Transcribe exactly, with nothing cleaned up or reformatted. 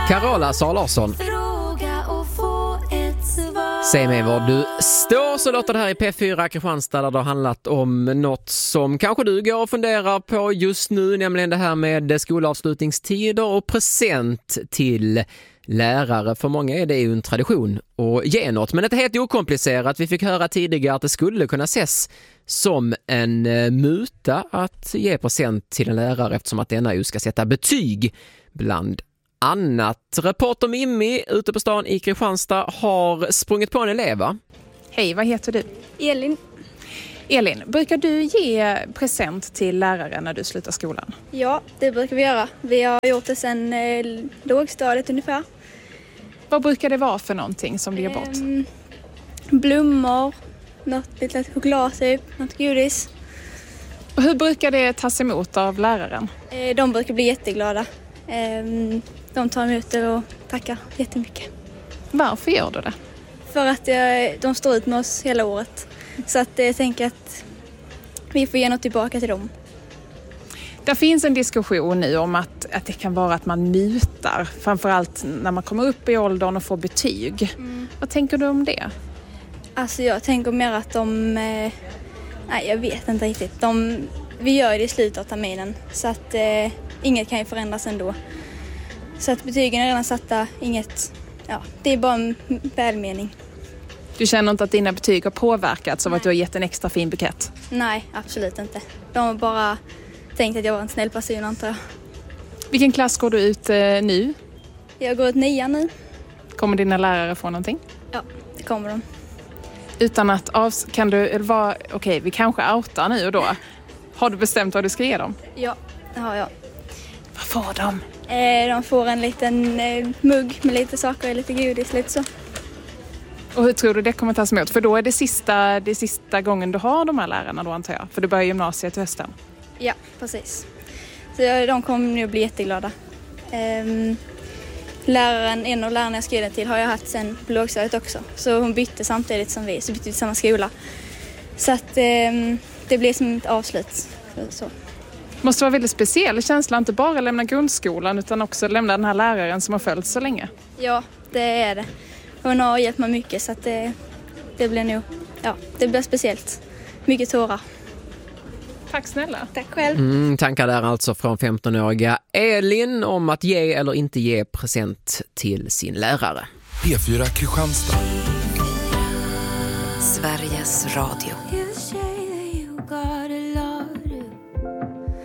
Carola Sara Larsson. Säg mig var du står, så låter det här i P fyra Kristianstad, där det har handlat om något som kanske du går och funderar på just nu, nämligen det här med skolavslutningstider och present till lärare. För många är det ju en tradition att ge något, men inte helt okomplicerat. Vi fick höra tidigare att det skulle kunna ses som en muta att ge present till en lärare, eftersom att denna ju ska sätta betyg bland annat. Reporter Mimmi ute på stan i Kristianstad har sprungit på en elev, va? Hej, vad heter du? Elin. Elin, brukar du ge present till lärare när du slutar skolan? Ja, det brukar vi göra. Vi har gjort det sedan eh, lågstadiet ungefär. Vad brukar det vara för någonting som du ger bort? Ehm, blommor, något litet choklad typ, något godis. Och hur brukar det tas emot av läraren? Eh, de brukar bli jätteglada. Eh, de tar emot det och tackar jättemycket. Varför gör du det? För att eh, de står ut med oss hela året. Så att jag tänker att vi får ge något tillbaka till dem. Det finns en diskussion nu om att, att det kan vara att man mutar, framförallt när man kommer upp i åldern och får betyg. Mm. Vad tänker du om det? Alltså jag tänker mer att de... Eh, nej, jag vet inte riktigt. De, vi gör det i slutet av terminen, så att eh, inget kan ju förändras ändå. Så att betygen är redan satta, inget... Ja, det är bara en välmening. Du känner inte att dina betyg har påverkats av att du har gett en extra fin bukett? Nej, absolut inte. De har bara tänkt att jag var en snäll person, antar jag. Vilken klass går du ut eh, nu? Jag går ut nian nu. Kommer dina lärare få någonting? Ja, det kommer de. Utan att av, kan du, eller vad, okej, okay, vi kanske outar nu och då. Har du bestämt vad du ska ge dem? Ja, det har jag. Vad får de? Eh, de får en liten eh, mugg med lite saker, lite godis, lite så. Och hur tror du det kommer tas emot? För då är det sista, det sista gången du har de här lärarna då, antar jag. För du börjar gymnasiet till hösten. Ja, precis. Så de kommer nu bli jätteglada. Um, läraren, en av lärarna jag skrev till har jag haft sen på lågstadiet också. Så hon bytte samtidigt som vi, så bytte vi till samma skola. Så att um, det blev som ett avslut. Så. Måste vara väldigt speciell känsla, inte bara lämna grundskolan utan också lämna den här läraren som har följt så länge. Ja, det är det. Hon har hjälpt mig mycket, så att det, det blir nog, ja, det blir speciellt. Mycket tårar. Tack snälla. Tack själv. Mm, tankar där alltså från femtonåriga Elin om att ge eller inte ge present till sin lärare. P fyra Kristianstad. Sveriges Radio.